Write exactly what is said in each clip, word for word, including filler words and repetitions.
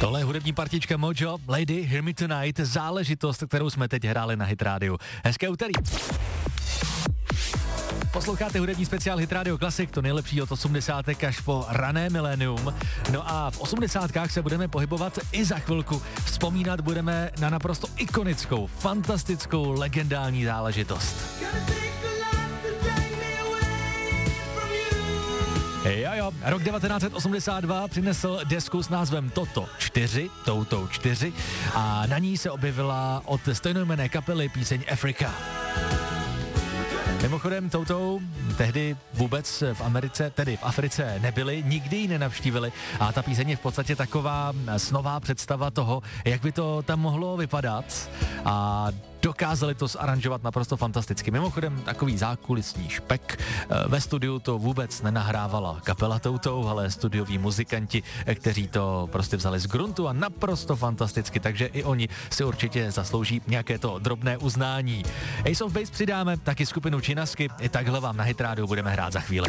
Tohle je hudební partička Mojo, Lady, Hear Me Tonight, záležitost, kterou jsme teď hráli na Hit Radio. Hezké úterý. Posloucháte hudební speciál Hit Radio Classic, to nejlepší od osmdesátek až po rané milénium. No a v osmdesátkách se budeme pohybovat i za chvilku. Vzpomínat budeme na naprosto ikonickou, fantastickou, legendární záležitost. Jo, jo, rok devatenáct set osmdesát dva přinesl desku s názvem Toto čtyři, Toutou čtyři, a na ní se objevila od stejnojmenné kapely píseň Africa. Mimochodem, toutou tehdy vůbec v Americe, tedy v Africe nebyli, nikdy ji nenavštívili a ta píseň je v podstatě taková snová představa toho, jak by to tam mohlo vypadat a dokázali to zaranžovat naprosto fantasticky. Mimochodem, takový zákulisní špek. Ve studiu to vůbec nenahrávala kapela toutou, ale studioví muzikanti, kteří to prostě vzali z gruntu a naprosto fantasticky, takže i oni si určitě zaslouží nějaké to drobné uznání. Ace of Base přidáme, taky skupinu Činasky, i takhle vám na Hit Radio budeme hrát za chvíli.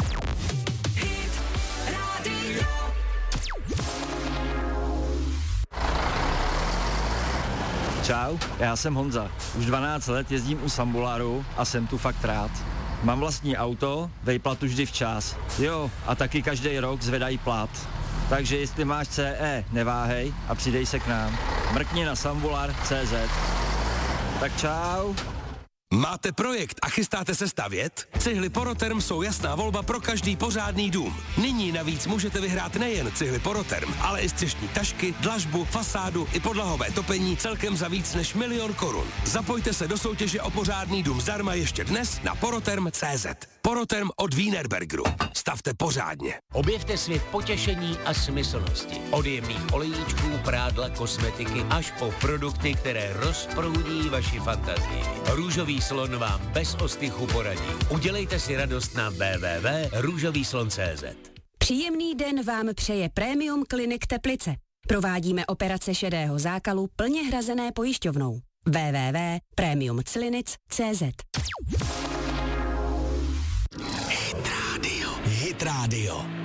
Čau, já jsem Honza. Už dvanáct let jezdím u Sambuláru a jsem tu fakt rád. Mám vlastní auto, vejplatu vždy včas. Jo, a taky každý rok zvedají plat. Takže jestli máš C E, neváhej a přidej se k nám. Mrkni na sambular tečka cé zet. Tak čau. Máte projekt a chystáte se stavět? Cihly Poroterm jsou jasná volba pro každý pořádný dům. Nyní navíc můžete vyhrát nejen cihly Poroterm, ale i střešní tašky, dlažbu, fasádu i podlahové topení celkem za víc než milion korun. Zapojte se do soutěže o pořádný dům zdarma ještě dnes na poroterm tečka cé zet. Poroterm od Wienerbergeru. Stavte pořádně. Objevte svět potěšení a smyslnosti. Od jemných olejíčků, prádla, kosmetiky až po produkty, které rozproudí vaši fantazii. Růžový slon vám bez ostychu poradí. Udělejte si radost na w w w tečka růžový slon tečka cé zet. Příjemný den vám přeje Premium Clinic Teplice. Provádíme operace šedého zákalu plně hrazené pojišťovnou. w w w tečka premium clinic tečka cé zet. Hit Radio. Hit Radio.